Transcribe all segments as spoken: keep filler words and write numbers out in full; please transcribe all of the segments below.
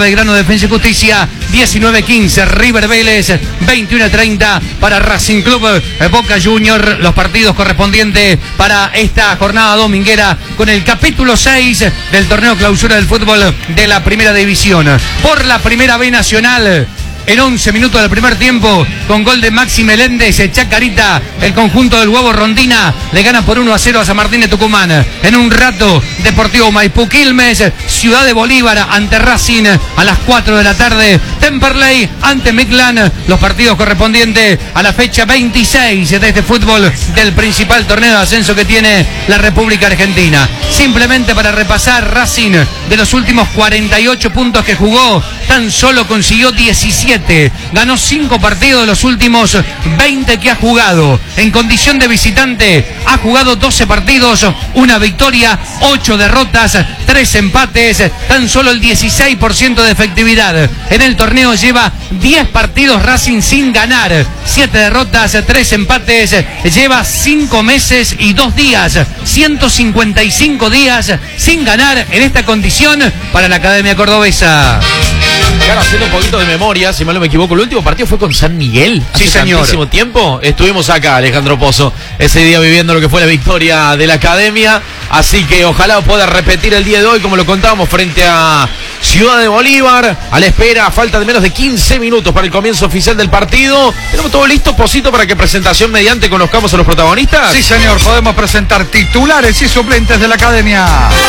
Belgrano Defensa y Justicia. diecinueve quince River Vélez, veintiuno treinta para Racing Club Boca Junior. Los partidos correspondientes para esta jornada dominguera con el capítulo seis del torneo clausura del fútbol de la primera división. Por la primera B nacional, en once minutos del primer tiempo, con gol de Maxi Meléndez, Chacarita, el conjunto del Huevo Rondina le gana por uno a cero a San Martín de Tucumán. En un rato, Deportivo Maipú Quilmes, Ciudad de Bolívar ante Racing a las cuatro de la tarde, Temperley ante Midland, los partidos correspondientes a la fecha veintiséis de este fútbol del principal torneo de ascenso que tiene la República Argentina. Simplemente para repasar, Racing, de los últimos cuarenta y ocho puntos que jugó, tan solo consiguió diecisiete. Ganó cinco partidos de los últimos veinte que ha jugado. En condición de visitante ha jugado doce partidos, una victoria, ocho derrotas, tres empates, tan solo el dieciséis por ciento de efectividad. En el torneo lleva diez partidos Racing sin ganar, siete derrotas, tres empates, lleva cinco meses y dos días, ciento cincuenta y cinco días sin ganar en esta condición para la Academia Cordobesa. Claro, haciendo un poquito de memoria, si mal no me equivoco, el último partido fue con San Miguel. Sí, hace señor. Tantísimo tiempo estuvimos acá, Alejandro Pozo, ese día viviendo lo que fue la victoria de la Academia. Así que ojalá pueda repetir el día de hoy, como lo contábamos, frente a Ciudad de Bolívar. A la espera, a falta de menos de quince minutos para el comienzo oficial del partido. ¿Tenemos todo listo, Posito, para que presentación mediante conozcamos a los protagonistas? Sí, señor, podemos presentar titulares y suplentes de la Academia.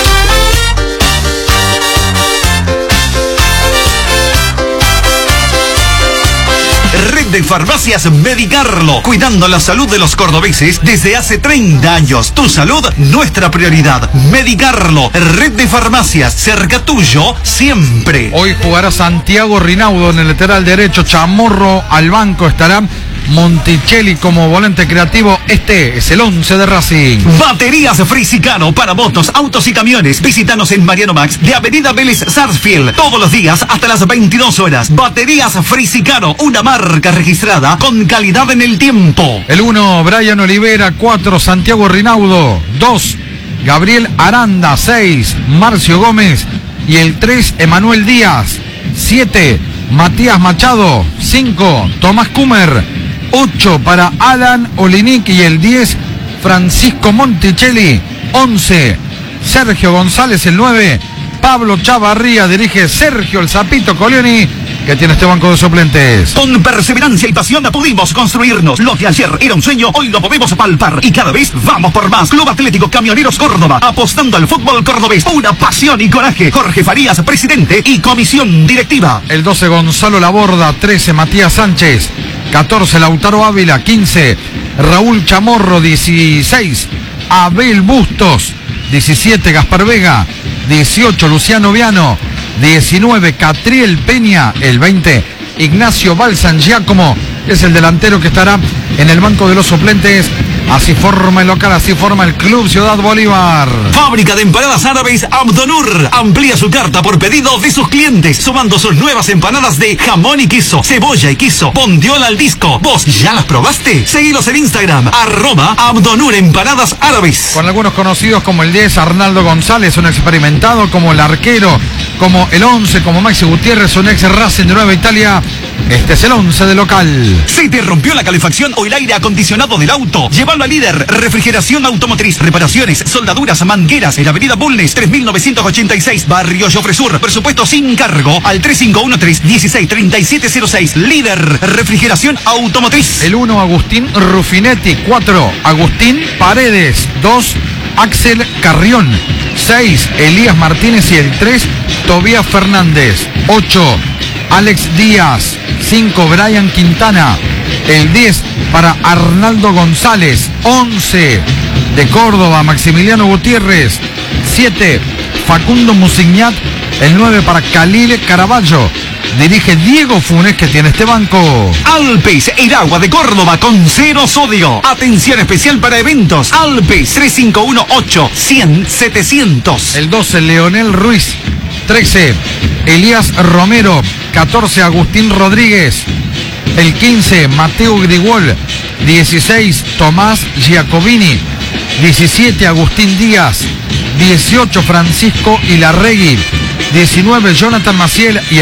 Red de Farmacias Medicarlo, cuidando la salud de los cordobeses desde hace treinta años. Tu salud, nuestra prioridad. Medicarlo, Red de Farmacias, cerca tuyo, siempre. Hoy jugará Santiago Rinaudo en el lateral derecho, Chamorro al banco estará Monticelli como volante creativo. Este es el once de Racing. Baterías Frisicano para motos, autos y camiones. Visítanos en Mariano Max de Avenida Vélez Sarsfield todos los días hasta las veintidós horas. Baterías Frisicano, una marca registrada con calidad en el tiempo. El uno, Brian Olivera. Cuatro, Santiago Rinaudo. Dos, Gabriel Aranda. Seis, Marcio Gómez. Y el tres, Emanuel Díaz. Siete, Matías Machado. Cinco, Tomás Kumer. ocho para Alan Olinic y el diez, Francisco Monticelli. once, Sergio González. El nueve, Pablo Chavarría. Dirige Sergio el Zapito Colioni, que tiene este banco de suplentes. Con perseverancia y pasión pudimos construirnos. Lo que ayer era un sueño, hoy lo podemos palpar. Y cada vez vamos por más. Club Atlético Camioneros Córdoba, apostando al fútbol cordobés. Una pasión y coraje. Jorge Farías, presidente y comisión directiva. El doce, Gonzalo Laborda. trece, Matías Sánchez. catorce, Lautaro Ávila. quince, Raúl Chamorro. dieciséis, Abel Bustos. diecisiete, Gaspar Vega. dieciocho, Luciano Viano. diecinueve, Catriel Peña. El veinte, Ignacio Balsan Giacomo. Es el delantero que estará en el banco de los suplentes. Así forma el local, así forma el Club Ciudad Bolívar. Fábrica de empanadas árabes Abdonur. Amplía su carta por pedido de sus clientes, sumando sus nuevas empanadas de jamón y queso, cebolla y queso, bondiola al disco. ¿Vos ya las probaste? Seguilos en Instagram, arroba Abdonur Empanadas Árabes. Con algunos conocidos como el diez, Arnaldo González, un experimentado, como el arquero, como el once, como Maxi Gutiérrez, un ex Racing de Nueva Italia. Este es el once de local. ¿Se te rompió la calefacción o el aire acondicionado del auto? Llévalo a Líder Refrigeración Automotriz. Reparaciones, soldaduras, mangueras en Avenida Bulnes, tres mil novecientos ochenta y seis, Barrio Jofre Sur. Presupuesto sin cargo al tres cinco uno tres, uno seis, tres siete cero seis. Líder Refrigeración Automotriz. El uno, Agustín Rufinetti. cuatro, Agustín Paredes. dos, Axel Carrión. seis, Elías Martínez. Y el tres, Tobías Fernández. ocho, Alex Díaz. cinco, Brian Quintana. El diez para Arnaldo González. once de Córdoba, Maximiliano Gutiérrez. siete, Facundo Musignat. El nueve para Khalil Caraballo. Dirige Diego Funes, que tiene este banco. Alpes, el agua de Córdoba con cero sodio. Atención especial para eventos. Alpes, tres cinco uno ocho, cien, setecientos. El doce, Leonel Ruiz. trece, Elías Romero. catorce, Agustín Rodríguez. El quince, Mateo Grigol. dieciséis, Tomás Giacobini. diecisiete, Agustín Díaz. dieciocho, Francisco Ilarregui. diecinueve, Jonathan Maciel. Y